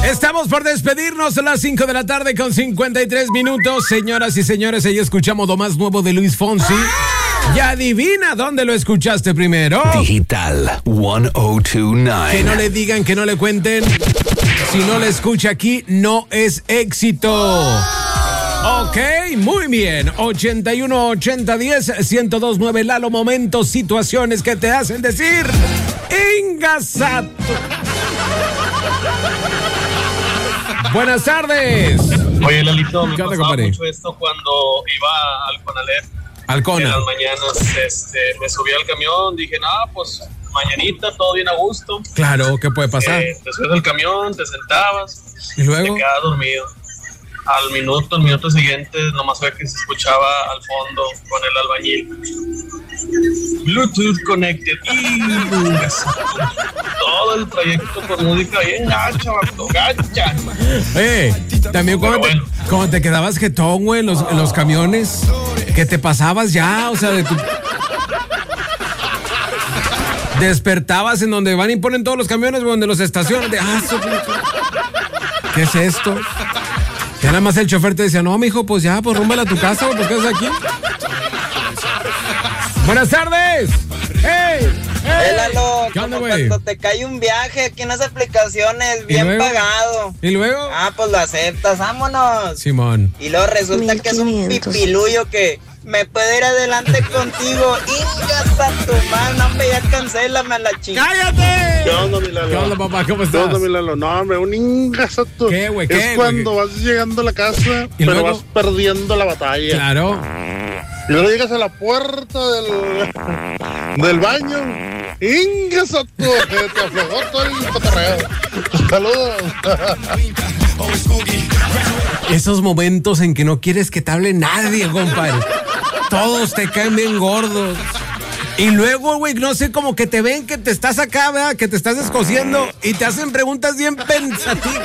Estamos por despedirnos a las 5 de la tarde con 53 minutos. Señoras y señores, ahí escuchamos lo más nuevo de Luis Fonsi. Y adivina dónde lo escuchaste primero. Digital 1029. Que no le digan, que no le cuenten. Si no le escucha aquí, no es éxito. Ok, muy bien. 81 80 10 1029 Lalo, momentos, situaciones que te hacen decir Ingasato. Buenas tardes. Oye, Lalito, me ¿Qué onda, pasaba compadre? mucho esto cuando iba al Conalep. Alcona. En las mañanas, me subí al camión, dije, pues mañanita, todo bien a gusto. Claro, ¿qué puede pasar? Te subes al camión, te sentabas, ¿Y luego? te quedabas dormido. Al minuto siguiente, nomás fue que se escuchaba al fondo con el albañil. Bluetooth connected. Y todo el trayecto con música bien gacha, vato, gacha. También cuando te quedabas jetón, güey, en los camiones, que te pasabas ya, o sea, despertabas en donde van y ponen todos los camiones, donde los estacionan, ¿qué es esto? Y nada más el chofer te decía, no, mijo, pues ya, pues rúmbala a tu casa, güey, pues ¿qué haces aquí? Buenas tardes. ¡Hey! Lalo, ¿Qué onda, como güey? cuando te cae un viaje aquí en las aplicaciones, bien pagado. ¿Y luego? Pues lo aceptas, vámonos. Simón. Y luego resulta que es un pipilullo que me puede ir adelante contigo. Ingas a tu mano, hombre, ya cancélame a la chica. ¡Cállate! ¿Qué onda, mi Lalo? ¿Qué onda, papá? ¿Cómo ¿Qué estás? onda, mi Lalo? No, hombre, un ingasato. ¿Qué, güey? Es cuando vas llegando a la casa, ¿Y pero luego? vas perdiendo la batalla. Claro. Y luego llegas a la puerta del baño. ¡Ingasato! Te aflojó todo el cotorreo. Saludos. Esos momentos en que no quieres que te hable nadie, compadre. Todos te caen bien gordos. Y luego, güey, no sé, como que te ven que te estás acá, ¿verdad? Que te estás descosiendo y te hacen preguntas bien pensativas.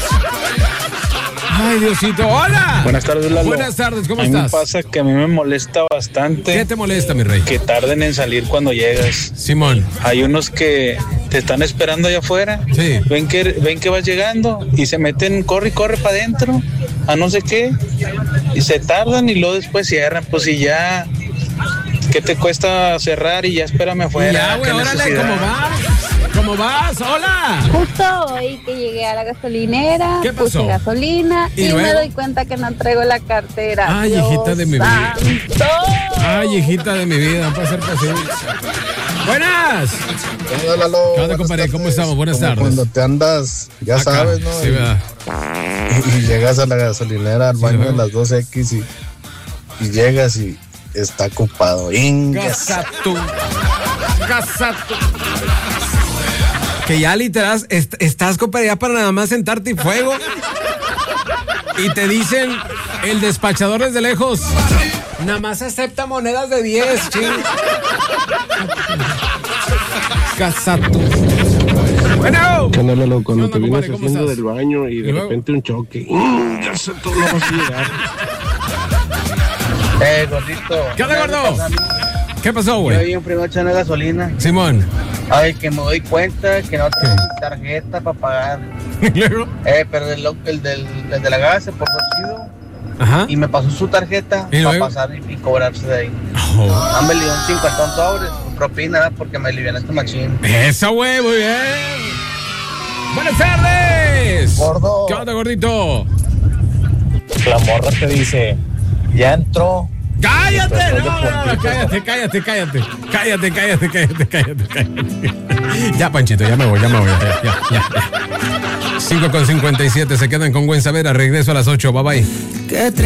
Ay, Diosito, ¡hola! Buenas tardes, Lalo. Buenas tardes, ¿cómo a mí estás? me pasa que a mí me molesta bastante. ¿Qué te molesta, mi rey? Que tarden en salir cuando llegas. Simón. Hay unos que te están esperando allá afuera. Sí. Ven que vas llegando y se meten, corre para adentro, a no sé qué. Y se tardan y luego después cierran. Pues y ya, ¿qué te cuesta cerrar y ya espérame afuera? Ya, güey, ¿Qué órale, necesidad? ¿cómo vas? ¿Cómo vas? ¡Hola! Justo hoy que llegué a la gasolinera, ¿Qué pasó? puse gasolina ¿Y y luego? me doy cuenta que no traigo la cartera. Ay, Dios hijita de mi vida. santo. Ay, hijita de mi vida, no puede ser posible. ¡Buenas! ¿Qué onda, Lalo? ¿Qué onda, Buenas compadre? ¿Cómo tardes. estamos? Buenas Como tardes. Cuando te andas, ya Acá, sabes, ¿no? Sí, ¿verdad? Y llegas a la gasolinera, al baño de luego. las 2X y llegas y está ocupado. Gasato. Que ya literal estás, compadre, ya para nada más sentarte y fuego. Y te dicen el despachador desde lejos, nada más acepta monedas de 10, ching. Gasato. Bueno. ¿Qué onda, Lalo? Cuando ¿Qué onda, te vienes compadre? ¿Cómo haciendo estás? del baño y de luego? repente un choque. Ya sé, tú no vas a llegar. Gordito. ¿Qué onda, gordo? ¿Qué pasó, Yo güey? ahí en primero echando gasolina. Simón. Ay, que me doy cuenta que no tengo mi tarjeta para pagar. ¿Y luego? Pero el de la gas se portó chido Ajá. y me pasó su tarjeta ¿Y para luego? pasar y cobrarse de ahí. Oh. Dame un 50 sobres, propina, porque me alivianaste machín. Eso, güey, muy bien. Buenas tardes. Gordo. ¿Qué onda, gordito? La morra te dice, ya entró. ¡Cállate! No, cállate. Ya, Panchito, ya me voy. Ya. 5:57, se quedan con Gwen Savera, regreso a las 8, bye bye.